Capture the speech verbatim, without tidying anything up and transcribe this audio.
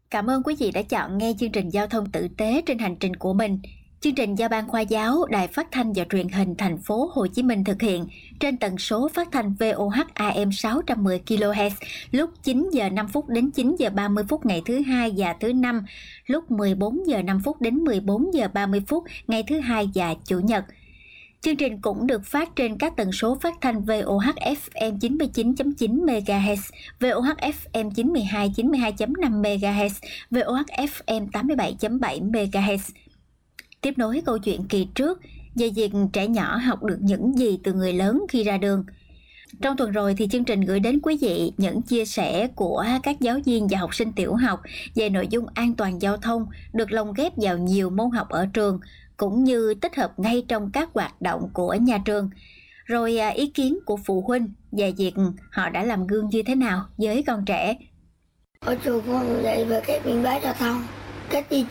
Cảm ơn quý vị đã chọn nghe chương trình Giao thông tử tế trên hành trình của mình. Chương trình do Ban Khoa giáo Đài Phát thanh và Truyền hình Thành phố Hồ Chí Minh thực hiện trên tần số phát thanh vê o hát a em sáu trăm mười ki lô héc lúc chín giờ năm phút đến chín giờ ba mươi phút ngày thứ hai và thứ năm, lúc mười bốn giờ năm phút đến mười bốn giờ ba mươi phút ngày thứ hai và chủ nhật. Chương trình cũng được phát trên các tần số phát thanh vê o hát ép em chín mươi chín chấm chín mê ga héc, vê o hát ép em chín mươi hai chín mươi hai chấm năm mê ga héc, vê o hát ép em tám mươi bảy chấm bảy mê ga héc. Tiếp nối câu chuyện kỳ trước về việc trẻ nhỏ học được những gì từ người lớn khi ra đường. Trong tuần rồi thì chương trình gửi đến quý vị những chia sẻ của các giáo viên và học sinh tiểu học về nội dung an toàn giao thông được lồng ghép vào nhiều môn học ở trường, cũng như tích hợp ngay trong các hoạt động của nhà trường. Rồi ý kiến của phụ huynh về việc họ đã làm gương như thế nào với con trẻ. Ở trường con dạy về các biện pháp giao thông, cách di